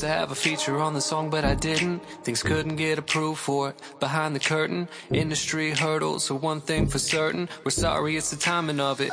to have a feature on the song, but I didn't. Things couldn't get approved for it. Behind the curtain, industry hurdles. So one thing for certain, we're sorry, it's the timing of it.